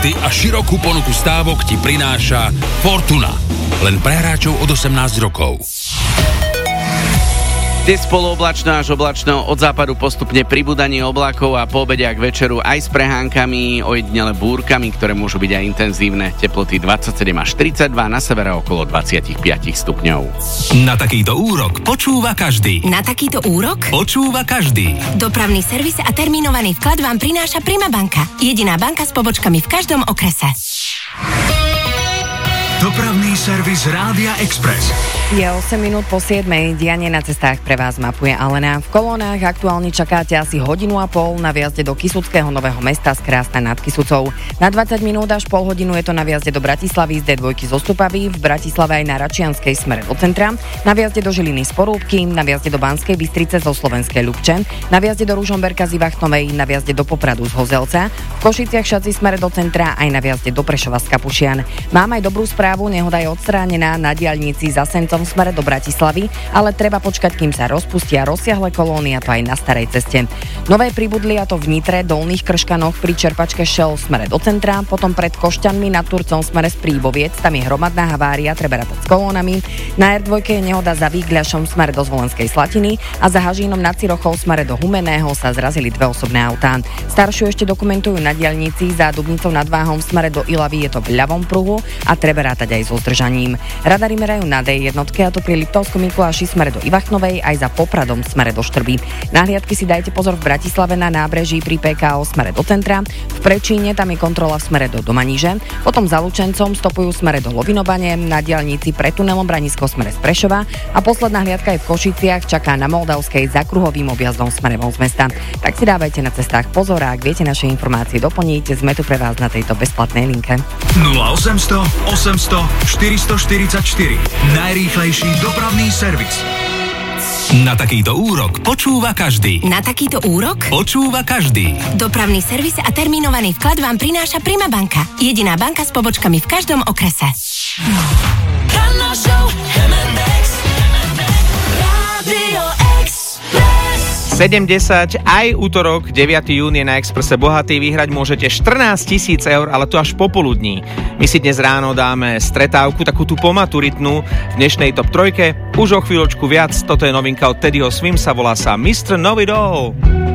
produkty a širokú ponuku stávok ti prináša Fortuna. Len pre hráčov od 18 rokov. Dnes polooblačno až oblačno, od západu postupne pribúdanie oblákov a po obede a k večeru aj s prehánkami, ojedinele búrkami, ktoré môžu byť aj intenzívne. Teploty 27 až 32, na severe okolo 25 stupňov. Na takýto úrok počúva každý. Na takýto úrok Počúva každý. dopravný servis a termínovaný vklad vám prináša Prima banka. Jediná banka s pobočkami v každom okrese. Dopravný servis Rádia Express. Je 8 minút po 7. Dianie na cestách pre vás mapuje Alena. V kolónach aktuálne čakáte asi hodinu a pol na viazde do Kysuckého Nového Mesta z Krásna nad Kysucou. Na 20 minút až pol hodinu je to na viazde do Bratislavy z D2 zo Stupavy, v Bratislave aj na Račianskej smere do centra, na viazde do Žiliny z Porúbky, na viazde do Banskej Bystrice zo Slovenskej Ľubče, na viazde do Ružomberka z Ivachtnovej, na viazde do Popradu z Hozelca, v Košiciach Šaci smere do centra aj na viazde do Prešova z Kapušian. Mám aj dobrú správu, nehoda je odstránená na diaľnici za Sencom v smere do Bratislavy, ale treba počkať, kým sa rozpustia rozsiahle kolóny, a to aj na starej ceste. Nové pribudli, a to v Nitre, Dolných Krškanoch pri čerpačke Shell v smere do centra, potom pred Košťanmi nad Turcom v smere z Príboviec, tam je hromadná havária, treba rátať s kolónami. Na R2 je nehoda za Vígľašom v smere do Zvolenskej Slatiny a za Hažínom nad Cirochou v smere do Humenného sa zrazili dve osobné autá. Staršiu ešte dokumentujú na diaľnici za Dubnicou nad Váhom v smere do Ilavy, je to v ľavom pruhu a treba rátať aj so zdržaním. Radary merajú na D1, a to pri Liptovskom Mikuláši smere do Ivachtnovej, aj za Popradom smere do Štrby. Na hliadky si dajte pozor v Bratislave na nábreží pri PKO smere do centra, v Prečíne tam je kontrola v smere do Domaniže, potom za Lučencom stopujú smere do Lovinovane, na diaľnici pred tunelom Branisko smere z Prešova a posledná hliadka je v Košiciach, čaká na Moldavskej za kruhovým objazdom smere von z mesta. Tak si dávajte na cestách pozor a ak viete naše informácie doplniť, sme tu pre vás na tejto bezplatnej linke. 0800 800 444. Najrýchlejší dopravný servis. Na takýto úrok počúva každý. Na takýto úrok Počúva každý. dopravný servis a termínovaný vklad vám prináša Prima banka. Jediná banka s pobočkami v každom okrese. 7:10, aj útorok, 9. jún je na Expresse bohatý, vyhrať môžete 14 000 eur, ale to až popoludní. My si dnes ráno dáme stretávku, takú tú pomaturitnú v dnešnej top 3. Už o chvíľočku viac, toto je novinka od Teddyho Swimsa, volá sa Mr. Know It All.